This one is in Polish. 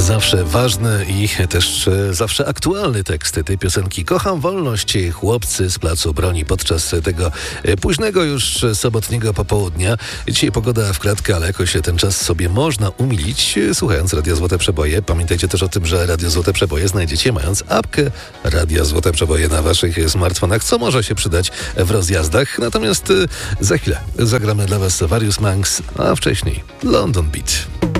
Zawsze ważny i też zawsze aktualny tekst tej piosenki. Kocham wolność, chłopcy z Placu Broni podczas tego późnego już sobotniego popołudnia. Dzisiaj pogoda w klatkę, ale jakoś ten czas sobie można umilić, słuchając Radia Złote Przeboje. Pamiętajcie też o tym, że Radio Złote Przeboje znajdziecie mając apkę Radia Złote Przeboje na waszych smartfonach, co może się przydać w rozjazdach. Natomiast za chwilę zagramy dla was Various Monks, a wcześniej London Beat.